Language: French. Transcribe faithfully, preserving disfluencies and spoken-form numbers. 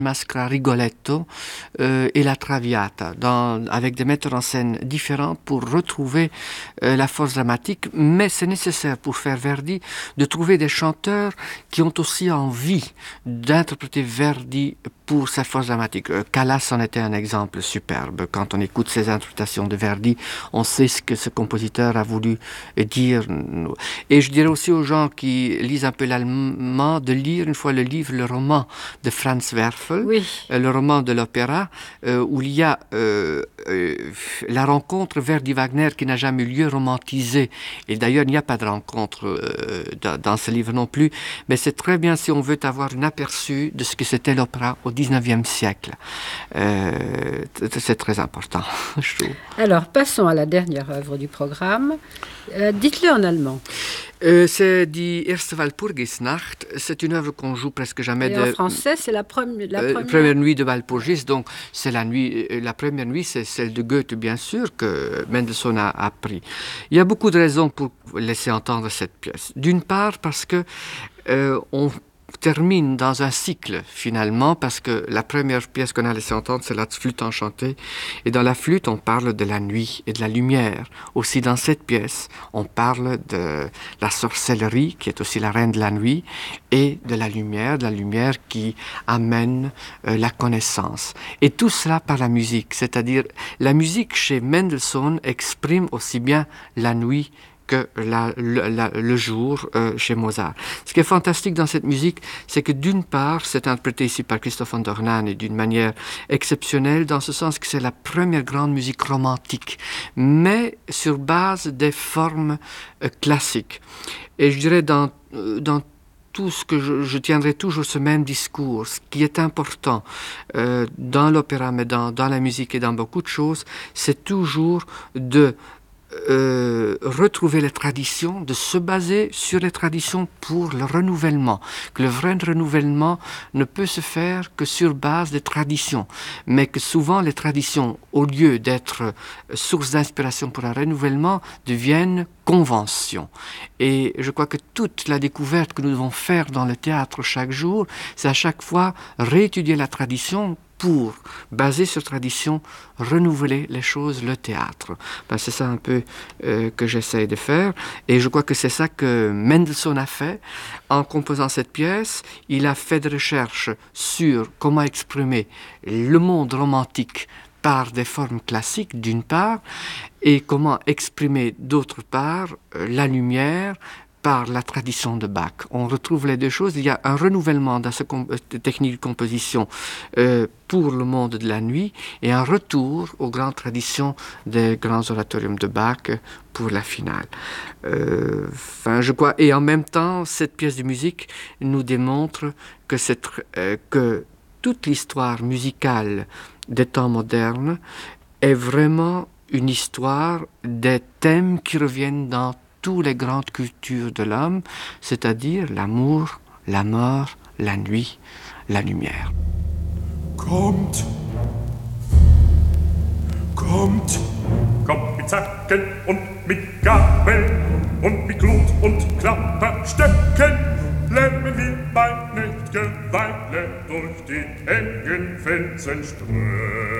Maschera Rigoletto euh, et la Traviata, dans, avec des metteurs en scène différents pour retrouver euh, la force dramatique. Mais c'est nécessaire pour faire Verdi de trouver des chanteurs qui ont aussi envie d'interpréter Verdi pour sa force dramatique. Euh, Callas en était un exemple superbe. Quand on écoute ses interprétations de Verdi, on sait ce que ce compositeur a voulu dire. Et je dirais aussi aux gens qui lisent un peu l'allemand de lire une fois le livre, le roman de Franz Werfel, oui. euh, le roman de l'opéra, euh, où il y a euh, euh, la rencontre Verdi-Wagner qui n'a jamais eu lieu, romantisée. Et d'ailleurs, il n'y a pas de rencontre euh, dans, dans ce livre non plus, mais c'est très bien si on veut avoir un aperçu de ce que c'était l'opéra au dix-neuvième siècle. Euh, c'est très important, je trouve. Alors, passons à la dernière œuvre du programme. Euh, dites-le en allemand. Euh, c'est Die Erste Walpurgisnacht. C'est une œuvre qu'on joue presque jamais. Et de, en français, c'est la, premi- la euh, première... première nuit de Walpurgis. Donc, c'est la nuit. La première nuit, c'est celle de Goethe, bien sûr, que Mendelssohn a appris. Il y a beaucoup de raisons pour laisser entendre cette pièce. D'une part, parce que euh, on termine dans un cycle finalement, parce que la première pièce qu'on a laissé entendre, c'est la flûte enchantée, et dans la flûte on parle de la nuit et de la lumière. Aussi dans cette pièce on parle de la sorcellerie qui est aussi la reine de la nuit, et de la lumière, de la lumière qui amène euh, la connaissance, et tout cela par la musique. C'est-à-dire la musique chez Mendelssohn exprime aussi bien la nuit que la, le, la, le jour euh, chez Mozart. Ce qui est fantastique dans cette musique, c'est que d'une part, c'est interprété ici par Christoph von Dohnann et d'une manière exceptionnelle, dans ce sens que c'est la première grande musique romantique, mais sur base des formes euh, classiques. Et je dirais dans, euh, dans tout ce que je, je tiendrai toujours ce même discours. Ce qui est important euh, dans l'opéra, mais dans, dans la musique et dans beaucoup de choses, c'est toujours de Euh, retrouver les traditions, de se baser sur les traditions pour le renouvellement. Que le vrai renouvellement ne peut se faire que sur base des traditions, mais que souvent les traditions, au lieu d'être source d'inspiration pour un renouvellement, deviennent conventions. Et je crois que toute la découverte que nous devons faire dans le théâtre chaque jour, c'est à chaque fois réétudier la tradition pour, basé sur tradition, renouveler les choses, le théâtre. Ben, c'est ça un peu euh, que j'essaie de faire. Et je crois que c'est ça que Mendelssohn a fait. En composant cette pièce, il a fait des recherches sur comment exprimer le monde romantique par des formes classiques, d'une part, et comment exprimer, d'autre part, euh, la lumière, par la tradition de Bach. On retrouve les deux choses. Il y a un renouvellement dans cette comp- technique de composition euh, pour le monde de la nuit et un retour aux grandes traditions des grands oratoriums de Bach pour la finale. Euh, enfin, je crois, et en même temps, cette pièce de musique nous démontre que, c'est, euh, que toute l'histoire musicale des temps modernes est vraiment une histoire des thèmes qui reviennent dans toutes les grandes cultures de l'homme, c'est-à-dire l'amour, la mort, la nuit, la lumière. Kommt, kommt, kommt mit Zacken und mit Gabel und mit Glut und Klapperstöcken, lämmen wir bei Nächt'ge Weile durch die engen Felsenströme.